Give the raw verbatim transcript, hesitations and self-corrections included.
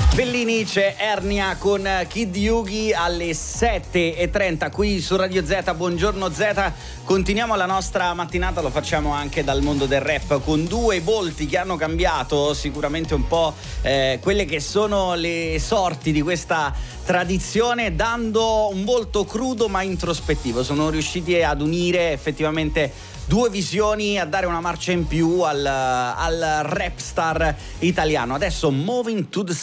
Bellini, c'è Ernia con Kid Yugi alle sette e trenta qui su Radio Z. Buongiorno Z, continuiamo la nostra mattinata, lo facciamo anche dal mondo del rap con due volti che hanno cambiato sicuramente un po' eh, quelle che sono le sorti di questa tradizione, dando un volto crudo ma introspettivo. Sono riusciti ad unire effettivamente due visioni, a dare una marcia in più al, al rap star italiano. Adesso Moving to the